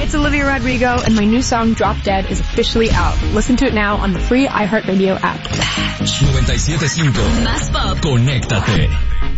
it's Olivia Rodrigo, and my new song, Drop Dead, is officially out. Listen to it now on the free iHeartRadio app. 97.5 Más Pop. Conéctate.